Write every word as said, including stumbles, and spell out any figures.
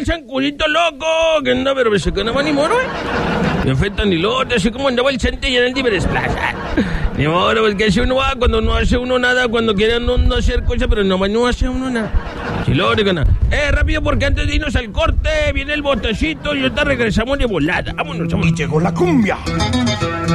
el zancudito loco, que no, pero se que no va ni moro, ¿eh? Me afecta ni lo otro, así como andaba el centella en el Diversplaza. Ni modo, pues que hace uno va cuando no hace uno nada, cuando quiere no, no hacer cosas, pero no, no hace uno nada. Si lo gana. Eh, rápido, porque antes de irnos al corte, viene el botecito y ahorita regresamos de volada. Vámonos, vámonos. Y llegó la cumbia.